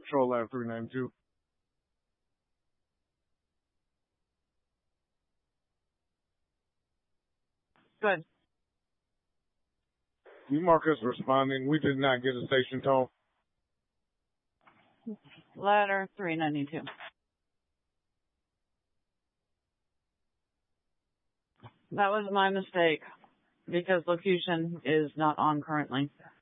Patrol Ladder 392. Good. You mark us responding. We did not get a station tone. Ladder 392. That was my mistake because locution is not on currently.